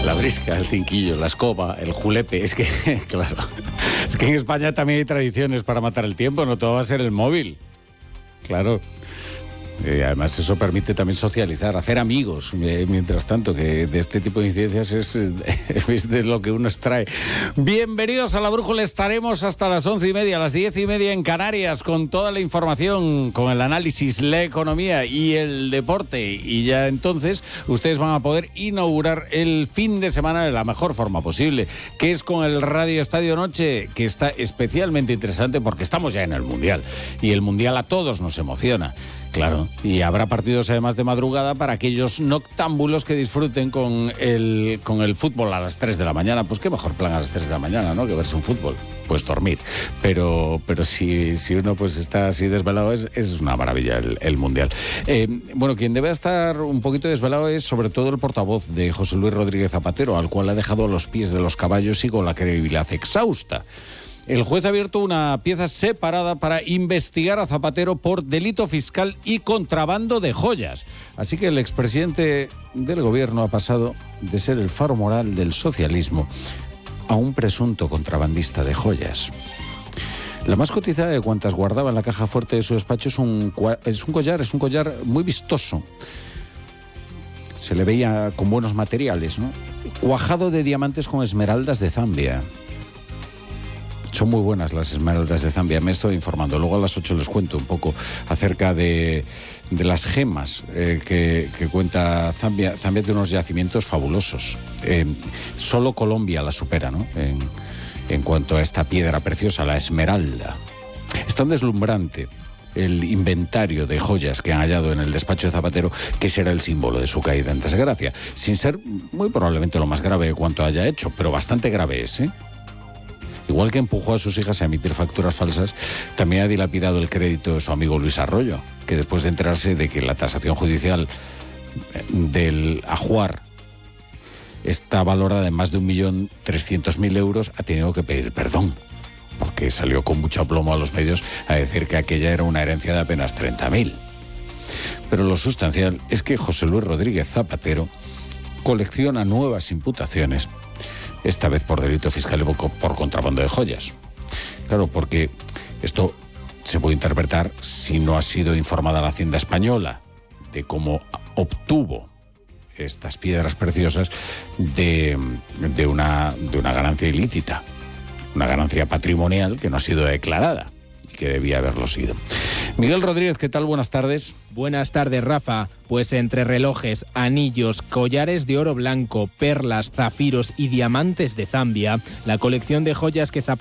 La brisca, el cinquillo, la escoba, el julepe. Es que, claro, es que en España también hay tradiciones para matar el tiempo, no todo va a ser el móvil. Claro. Además eso permite también socializar, hacer amigos, mientras tanto, que de este tipo de incidencias es de lo que uno extrae. Bienvenidos a La Brújula, estaremos hasta las 11:30, a las 10:30 en Canarias, con toda la información, con el análisis, la economía y el deporte, y ya entonces ustedes van a poder inaugurar el fin de semana de la mejor forma posible, que es con el Radio Estadio Noche, que está especialmente interesante porque estamos ya en el Mundial, y el Mundial a todos nos emociona. Claro, y habrá partidos además de madrugada para aquellos noctámbulos que disfruten con el fútbol a las 3 de la mañana. Pues qué mejor plan a las 3 de la mañana, ¿no?, que verse un fútbol. Pues dormir. Pero si uno pues está así desvelado, es una maravilla el Mundial. Bueno, quien debe estar un poquito desvelado es sobre todo el portavoz de José Luis Rodríguez Zapatero, al cual ha dejado a los pies de los caballos y con la credibilidad exhausta. El juez ha abierto una pieza separada para investigar a Zapatero por delito fiscal y contrabando de joyas. Así que el expresidente del gobierno ha pasado de ser el faro moral del socialismo a un presunto contrabandista de joyas. La más cotizada de cuantas guardaba en la caja fuerte de su despacho es un collar muy vistoso. Se le veía con buenos materiales, ¿no? Cuajado de diamantes con esmeraldas de Zambia. Son muy buenas las esmeraldas de Zambia, me estoy informando. Luego a las 8 les cuento un poco acerca de las gemas que cuenta Zambia. Zambia tiene unos yacimientos fabulosos. Solo Colombia la supera, ¿no?, en cuanto a esta piedra preciosa, la esmeralda. Es tan deslumbrante el inventario de joyas que han hallado en el despacho de Zapatero, que será el símbolo de su caída en desgracia. Sin ser muy probablemente lo más grave de cuanto haya hecho, pero bastante grave es, ¿eh? Igual que empujó a sus hijas a emitir facturas falsas, también ha dilapidado el crédito de su amigo Luis Arroyo, que después de enterarse de que la tasación judicial del ajuar está valorada en más de 1.300.000 euros, ha tenido que pedir perdón, porque salió con mucho aplomo a los medios a decir que aquella era una herencia de apenas 30.000. Pero lo sustancial es que José Luis Rodríguez Zapatero colecciona nuevas imputaciones, esta vez por delito fiscal y por contrabando de joyas. Claro, porque esto se puede interpretar, si no ha sido informada la Hacienda española de cómo obtuvo estas piedras preciosas, de una ganancia ilícita, una ganancia patrimonial que no ha sido declarada y que debía haberlo sido. Miguel Rodríguez, ¿qué tal? Buenas tardes. Buenas tardes, Rafa. Pues entre relojes, anillos, collares de oro blanco, perlas, zafiros y diamantes de Zambia, la colección de joyas que Zapatero